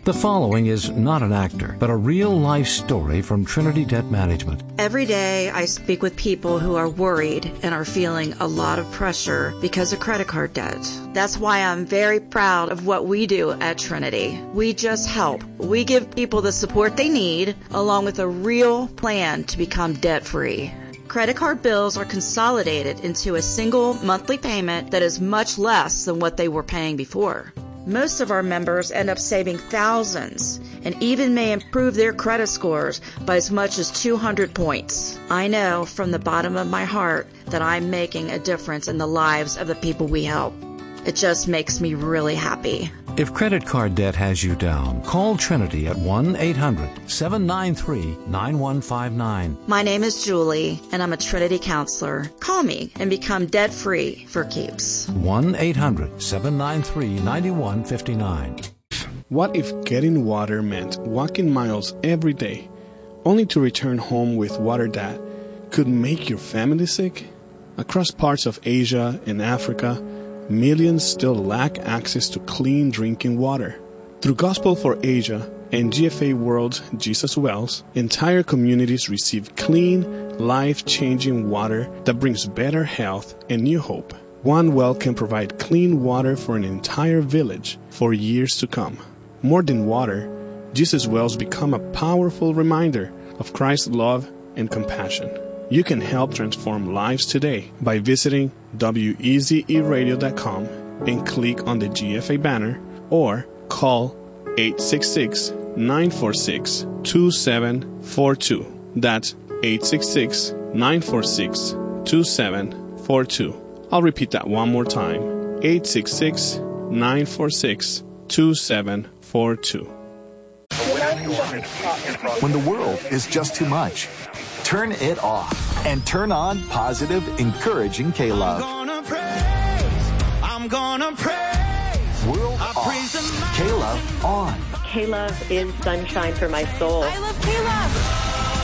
The following is not an actor, but a real-life story from Trinity Debt Management. Every day I speak with people who are worried and are feeling a lot of pressure because of credit card debt. That's why I'm very proud of what we do at Trinity. We just help. We give people the support they need, along with a real plan to become debt-free. Credit card bills are consolidated into a single monthly payment that is much less than what they were paying before. Most of our members end up saving thousands and even may improve their credit scores by as much as 200 points. I know from the bottom of my heart that I'm making a difference in the lives of the people we help. It just makes me really happy. If credit card debt has you down, call Trinity at 1-800-793-9159. My name is Julie, and I'm a Trinity counselor. Call me and become debt-free for keeps. 1-800-793-9159. What if getting water meant walking miles every day, only to return home with water that could make your family sick? Across parts of Asia and Africa, millions still lack access to clean drinking water. Through Gospel for Asia and GFA World's Jesus Wells, entire communities receive clean, life-changing water that brings better health and new hope. One well can provide clean water for an entire village for years to come. More than water, Jesus Wells become a powerful reminder of Christ's love and compassion. You can help transform lives today by visiting wezeradio.com and click on the GFA banner or call 866-946-2742. That's 866-946-2742. I'll repeat that one more time. 866-946-2742. When the world is just too much, turn it off and turn on positive, encouraging K-Love. I'm gonna praise. World off. K-Love on. K-Love is sunshine for my soul. I love K-Love.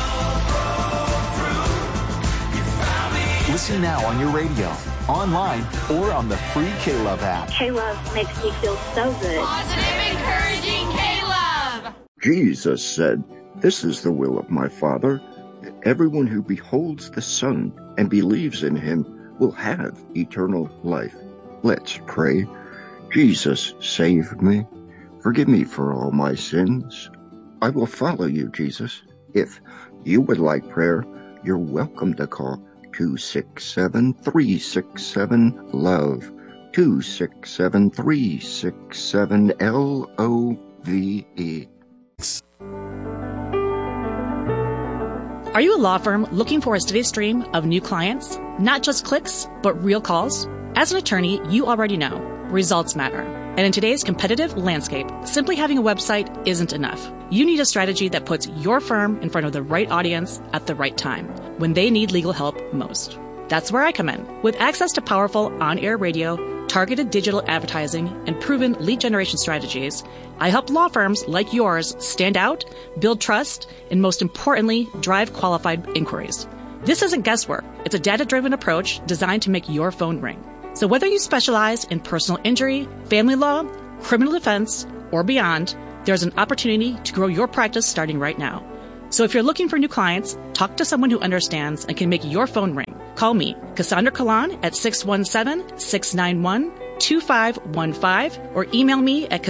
Listen now on your radio, online, or on the free K-Love app. K-Love makes me feel so good. Positive, encouraging K-Love. Jesus said, "This is the will of my Father, that everyone who beholds the Son and believes in him will have eternal life." Let's pray. Jesus, save me. Forgive me for all my sins. I will follow you, Jesus. If you would like prayer, you're welcome to call 267-367-LOVE, 267-367-LOVE. Are you a law firm looking for a steady stream of new clients? Not just clicks, but real calls? As an attorney, you already know results matter. And in today's competitive landscape, simply having a website isn't enough. You need a strategy that puts your firm in front of the right audience at the right time, when they need legal help most. That's where I come in. With access to powerful on-air radio, targeted digital advertising, and proven lead generation strategies, I help law firms like yours stand out, build trust, and most importantly, drive qualified inquiries. This isn't guesswork. It's a data-driven approach designed to make your phone ring. So whether you specialize in personal injury, family law, criminal defense, or beyond, there's an opportunity to grow your practice starting right now. So if you're looking for new clients, talk to someone who understands and can make your phone ring. Call me, Cassandra Kalan, at 617-691-2515, or email me at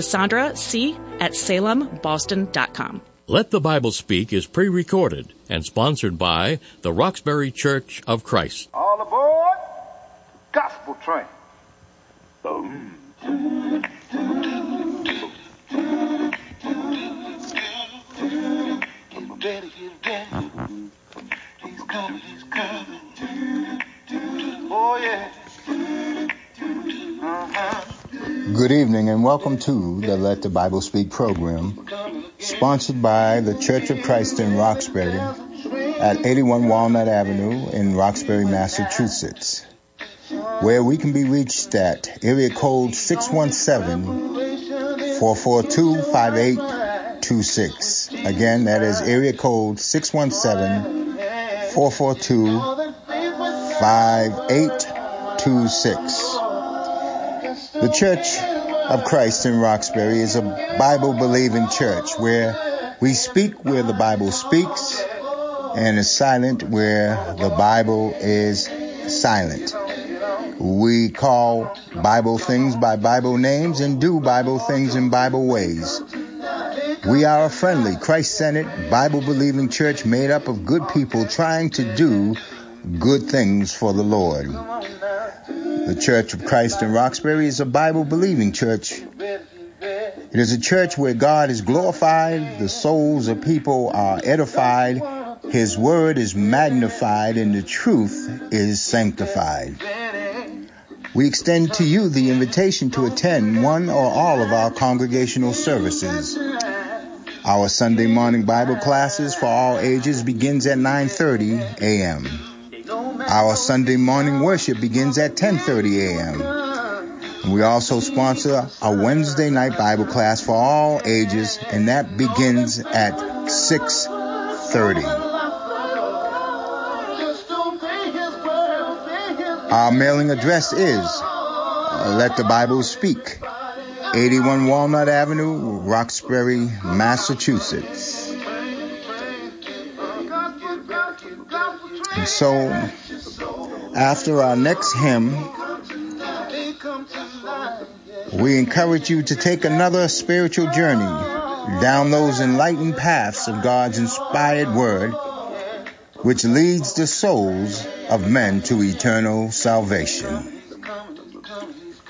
cassandrac@salemboston.com. Let the Bible Speak is pre-recorded and sponsored by the Roxbury Church of Christ. All aboard! Gospel train. Boom. Get ready. He's coming. Oh, yeah. Good evening and welcome to the Let the Bible Speak program, sponsored by the Church of Christ in Roxbury at 81 Walnut Avenue in Roxbury, Massachusetts, where we can be reached at area code 617-442-5826. Again, that is area code 617-442-5826. The church of Christ in Roxbury is a Bible-believing church where we speak where the Bible speaks and is silent where the Bible is silent. We call Bible things by Bible names and do Bible things in Bible ways. We are a friendly, Christ-centered, Bible-believing church made up of good people trying to do good things for the Lord. The Church of Christ in Roxbury is a Bible-believing church. It is a church where God is glorified, the souls of people are edified, His word is magnified, and the truth is sanctified. We extend to you the invitation to attend one or all of our congregational services. Our Sunday morning Bible classes for all ages begins at 9:30 a.m. Our Sunday morning worship begins at 10:30 a.m. We also sponsor a Wednesday night Bible class for all ages, and that begins at 6:30. Our mailing address is Let the Bible Speak, 81 Walnut Avenue, Roxbury, Massachusetts. And so, after our next hymn, we encourage you to take another spiritual journey down those enlightened paths of God's inspired word, which leads the souls of men to eternal salvation.